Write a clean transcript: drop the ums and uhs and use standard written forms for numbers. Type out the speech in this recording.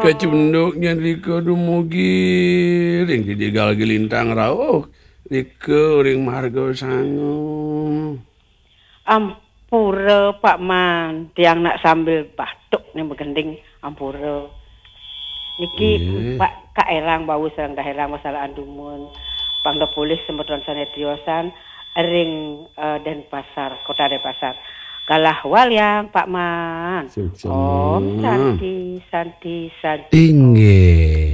Kacunduknya rika dumugi ring didigal gelintang rawuh rika ring marga sangu. Ampura Pak Man, tiang nak sambil batuk nih begending ampura. Niki Pak Kak Erang bau serang dah Erang masalah andumun. Pangda polis sembetuan sanetiosan ring Denpasar, kota Denpasar. Kalah walyang Pak Man. Om Santi. Tinggi.